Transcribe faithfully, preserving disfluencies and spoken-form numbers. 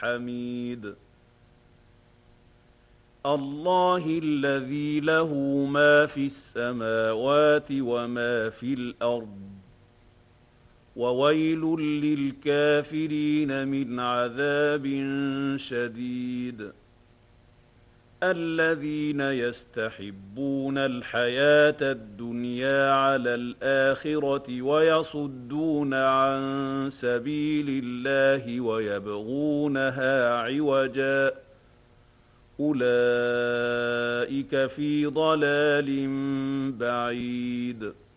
حميد الله الذي له ما في السماوات وما في الأرض وويل للكافرين من عذاب شديد الذين يستحبون الحياة الدنيا على الآخرة ويصدون عن سبيل الله ويبغونها عوجا أولئك في ضلال بعيد